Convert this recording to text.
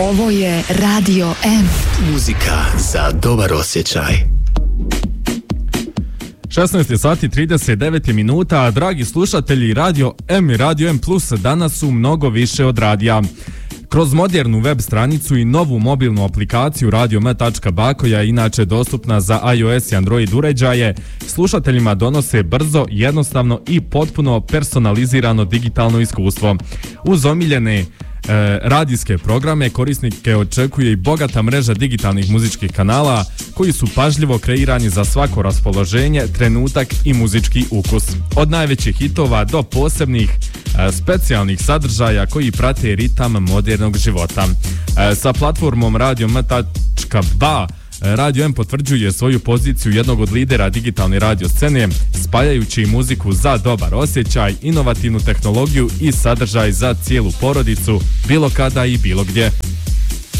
Ovo je Radio M. Muzika za dobar osjećaj. 16 sati 39 minuta, a dragi slušatelji, Radio M i Radio M Plus danas su mnogo više od radija. Kroz modernu web stranicu i novu mobilnu aplikaciju radiome.ba, koja je inače dostupna za iOS i Android uređaje, slušateljima donose brzo, jednostavno i potpuno personalizirano digitalno iskustvo. Uz omiljene radijske programe korisnike očekuje i bogata mreža digitalnih muzičkih kanala koji su pažljivo kreirani za svako raspoloženje, trenutak i muzički ukus. Od najvećih hitova do posebnih specijalnih sadržaja koji prate ritam modernog života. Sa platformom radiome.ba Radio M potvrđuje svoju poziciju jednog od lidera digitalne radio scene, spajajući muziku za dobar osjećaj, inovativnu tehnologiju i sadržaj za cijelu porodicu, bilo kada i bilo gdje.